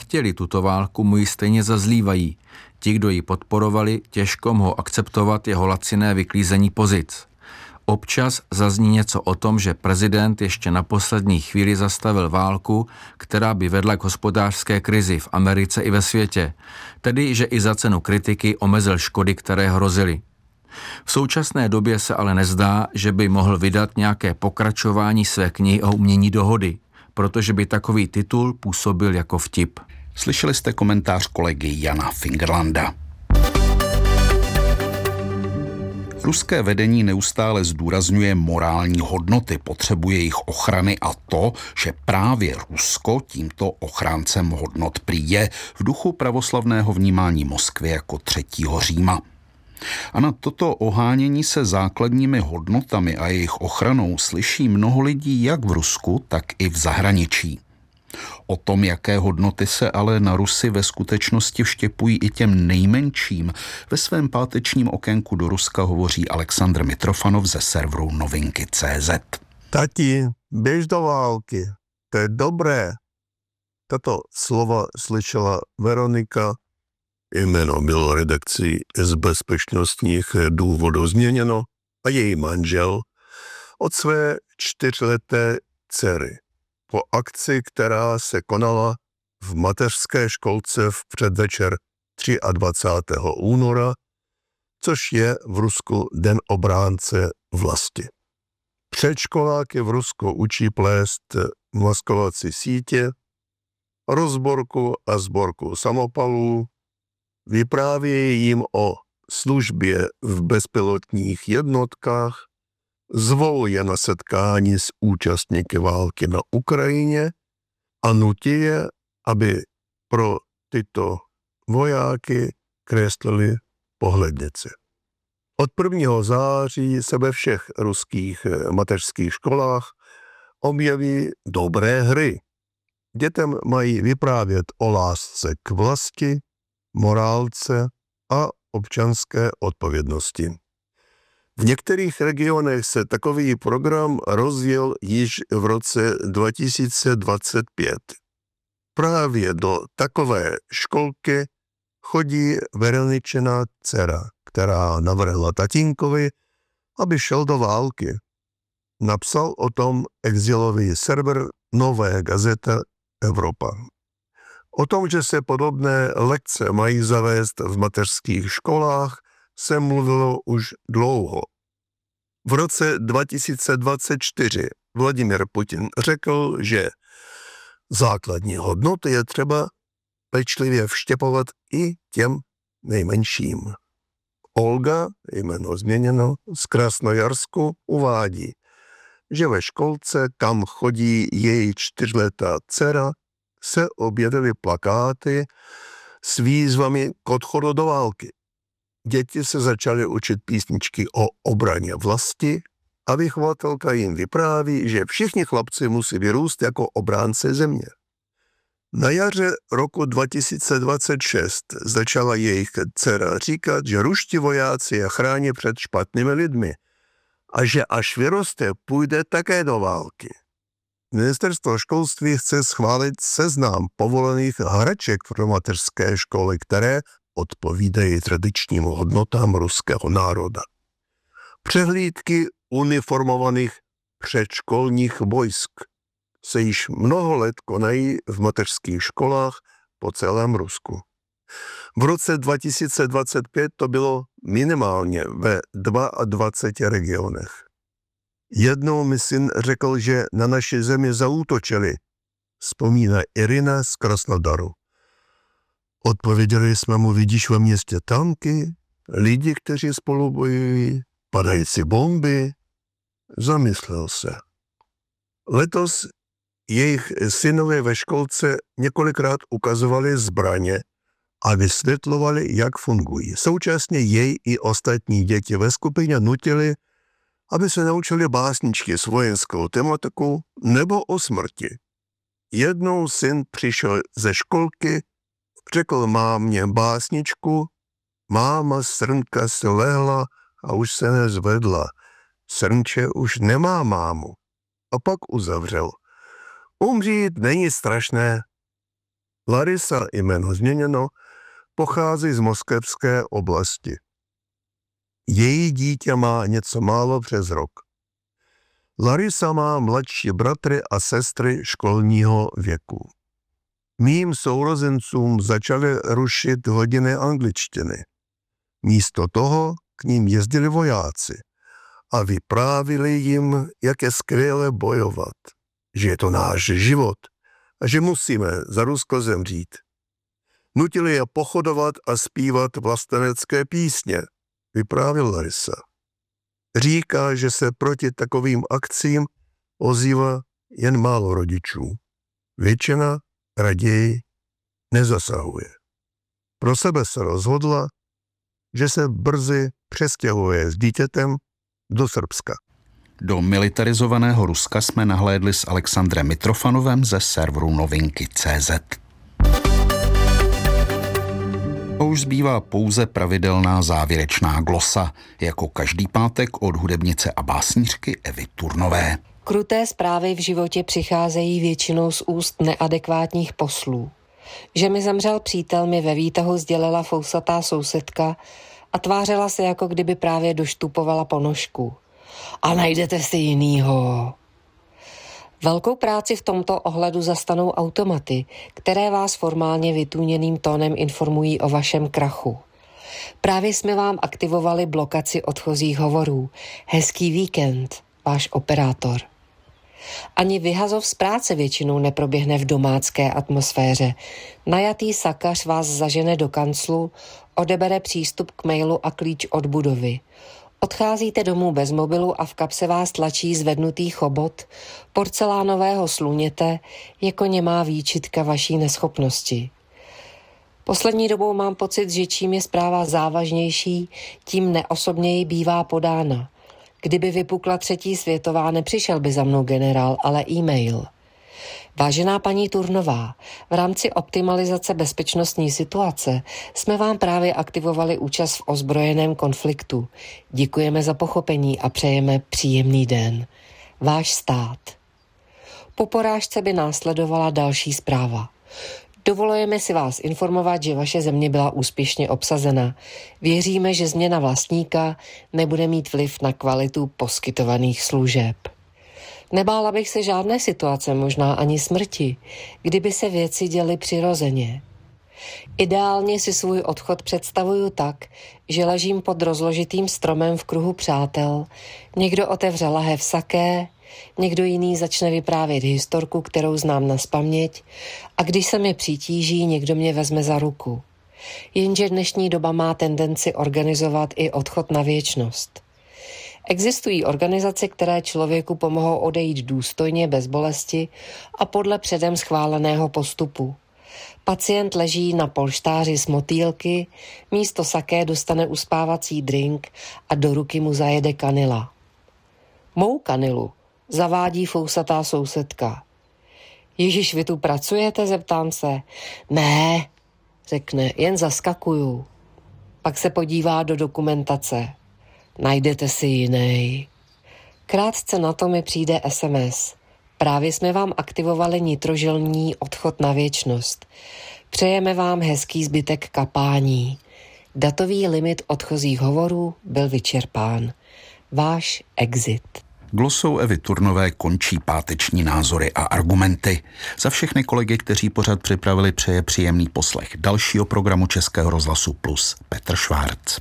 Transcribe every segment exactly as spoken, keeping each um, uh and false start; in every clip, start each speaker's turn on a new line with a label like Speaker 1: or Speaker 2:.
Speaker 1: nechtěli tuto válku, mu ji stejně zazlívají. Ti, kdo ji podporovali, těžko mohou akceptovat jeho laciné vyklízení pozic. Občas zazní něco o tom, že prezident ještě na poslední chvíli zastavil válku, která by vedla k hospodářské krizi v Americe i ve světě, tedy že i za cenu kritiky omezil škody, které hrozily. V současné době se ale nezdá, že by mohl vydat nějaké pokračování své knihy o umění dohody, protože by takový titul působil jako vtip.
Speaker 2: Slyšeli jste komentář kolegy Jana Fingerlanda. Ruské vedení neustále zdůrazňuje morální hodnoty, potřebuje jejich ochrany a to, že právě Rusko tímto ochráncem hodnot prý je v duchu pravoslavného vnímání Moskvy jako třetího Říma. A na toto ohánění se základními hodnotami a jejich ochranou slyší mnoho lidí jak v Rusku, tak i v zahraničí. O tom, jaké hodnoty se ale na Rusy ve skutečnosti vštěpují i těm nejmenším, ve svém pátečním okénku do Ruska hovoří Aleksandr Mitrofanov ze serveru novinky tečka cé zet.
Speaker 3: Tati, běž do války, to je dobré. Tato slova slyšela Veronika. Jméno bylo redakcí z bezpečnostních důvodů změněno a její manžel od své čtyřleté dcery. Po akci, která se konala v mateřské školce v předvečer dvacátého třetího února, což je v Rusku Den obránce vlasti. Předškoláky v Rusku učí plést maskovací sítě, rozborku a sborku samopalů, vyprávějí jim o službě v bezpilotních jednotkách, zvou je na setkání s účastníky války na Ukrajině a nutí je, aby pro tyto vojáky kreslili pohlednici. Od prvního září se ve všech ruských mateřských školách objeví dobré hry. Dětem mají vyprávět o lásce k vlasti, morálce a občanské odpovědnosti. V některých regionech se takový program rozjel již v roce dva tisíce dvacet pět. Právě do takové školky chodí Veroničina dcera, která navrhla tatínkovi, aby šel do války. Napsal o tom exilový server Nové gazeta Evropa. O tom, že se podobné lekce mají zavést v mateřských školách, se mluvilo už dlouho. V roce dva tisíce dvacet čtyři Vladimir Putin řekl, že základní hodnoty je třeba pečlivě vštěpovat i těm nejmenším. Olga, jméno změněno, z Krasnojarsku uvádí, že ve školce, kam chodí její čtyřletá dcera, se objevily plakáty s výzvami k odchodu do války. Děti se začaly učit písničky o obraně vlasti a vychovatelka jim vypráví, že všichni chlapci musí vyrůst jako obránce země. Na jaře roku dva tisíce dvacet šest začala jejich dcera říkat, že ruští vojáci je chrání před špatnými lidmi a že až vyroste, půjde také do války. Ministerstvo školství chce schválit seznam povolených hraček pro mateřské školy, které odpovídají tradičním hodnotám ruského národa. Přehlídky uniformovaných předškolních vojsk se již mnoho let konají v mateřských školách po celém Rusku. V roce dva tisíce dvacet pět to bylo minimálně ve dvaceti dvou regionech. Jednou mi syn řekl, že na naši zemi zaútočili, vzpomíná Irina z Krasnodaru. Odpověděli jsme mu, vidíš ve městě tanky, lidi, kteří spolu bojují, padající bomby. Zamyslel se. Letos jejich synové ve školce několikrát ukazovali zbraně a vysvětlovali, jak fungují. Současně jej i ostatní děti ve skupině nutili, aby se naučili básničky s vojenskou tematikou nebo o smrti. Jednou syn přišel ze školky, řekl mámě básničku, máma srnka se lehla a už se nezvedla. Srnče už nemá mámu. A pak uzavřel. Umřít není strašné. Larisa, jméno změněno, pochází z moskevské oblasti. Její dítě má něco málo přes rok. Larisa má mladší bratry a sestry školního věku. Mým sourozencům začaly rušit hodiny angličtiny. Místo toho k ním jezdili vojáci a vyprávili jim, jak je skvěle bojovat, že je to náš život a že musíme za Rusko zemřít. Nutili je pochodovat a zpívat vlastenecké písně, vyprávěl Larisa. Říká, že se proti takovým akcím ozývá jen málo rodičů. Většina raději nezasahuje. Pro sebe se rozhodla, že se brzy přestěhuje s dítětem do Srbska.
Speaker 2: Do militarizovaného Ruska jsme nahlédli s Alexandrem Mitrofanovem ze serveru novinky tečka cé zet. A už zbývá pouze pravidelná závěrečná glosa, jako každý pátek od hudebnice a básnířky Evy Turnové.
Speaker 4: Kruté zprávy v životě přicházejí většinou z úst neadekvátních poslů. Že mi zemřel přítel, mi ve výtahu sdělila fousatá sousedka a tvářila se, jako kdyby právě doštupovala ponožku. A najdete si jinýho. Velkou práci v tomto ohledu zastanou automaty, které vás formálně vytůněným tónem informují o vašem krachu. Právě jsme vám aktivovali blokaci odchozích hovorů. Hezký víkend, váš operátor. Ani vyhazov z práce většinou neproběhne v domácké atmosféře. Najatý sakař vás zažene do kanclu, odebere přístup k mailu a klíč od budovy. Odcházíte domů bez mobilu a v kapse vás tlačí zvednutý chobot, porcelánového sluněte, jako němá výčitka vaší neschopnosti. Poslední dobou mám pocit, že čím je zpráva závažnější, tím neosobněji bývá podána. Kdyby vypukla třetí světová, nepřišel by za mnou generál, ale e-mail. Vážená paní Turnová, v rámci optimalizace bezpečnostní situace jsme vám právě aktivovali účast v ozbrojeném konfliktu. Děkujeme za pochopení a přejeme příjemný den. Váš stát. Po porážce by následovala další zpráva. Dovolujeme si vás informovat, že vaše země byla úspěšně obsazena. Věříme, že změna vlastníka nebude mít vliv na kvalitu poskytovaných služeb. Nebála bych se žádné situace, možná ani smrti, kdyby se věci děly přirozeně. Ideálně si svůj odchod představuju tak, že ležím pod rozložitým stromem v kruhu přátel, někdo otevře lahev saké, někdo jiný začne vyprávět historku, kterou znám nazpaměť, a když se mi přitíží, někdo mě vezme za ruku. Jenže dnešní doba má tendenci organizovat i odchod na věčnost. Existují organizace, které člověku pomohou odejít důstojně, bez bolesti a podle předem schváleného postupu. Pacient leží na polštáři z motýlky, místo saké dostane uspávací drink a do ruky mu zajede kanila. Mou kanilu zavádí fousatá sousedka. Ježiš, vy tu pracujete, zeptám se. Ne, řekne, jen zaskakuju. Pak se podívá do dokumentace. Najdete si jinej. Krátce na to mi přijde es em es. Právě jsme vám aktivovali nitrožilní odchod na věčnost. Přejeme vám hezký zbytek kapání. Datový limit odchozích hovorů byl vyčerpán. Váš exit.
Speaker 2: Glosou Evy Turnové končí páteční názory a argumenty. Za všechny kolegy, kteří pořad připravili, přeje příjemný poslech dalšího programu Českého rozhlasu Plus Petr Švárc.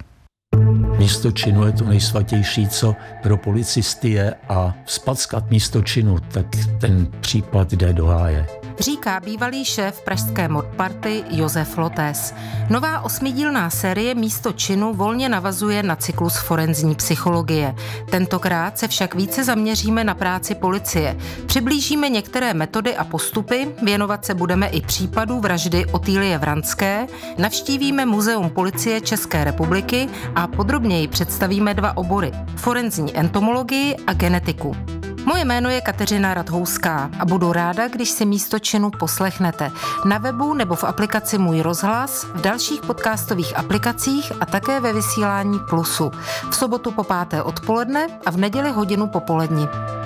Speaker 5: Místo činu je to nejsvatější, co pro policisty je, a vzpackat místo činu, tak ten případ jde do háje.
Speaker 6: Říká bývalý šéf pražské modparty Josef Lotes. Nová osmidílná série Místo činu volně navazuje na cyklus forenzní psychologie. Tentokrát se však více zaměříme na práci policie. Přiblížíme některé metody a postupy, věnovat se budeme i případu vraždy Otýlie Vranské, navštívíme Muzeum policie České republiky a podrobněji představíme dva obory – forenzní entomologii a genetiku. Moje jméno je Kateřina Radhouská a budu ráda, když si Místo činu poslechnete na webu nebo v aplikaci Můj rozhlas, v dalších podcastových aplikacích a také ve vysílání Plusu. V sobotu po páté odpoledne a v neděli hodinu popoledni.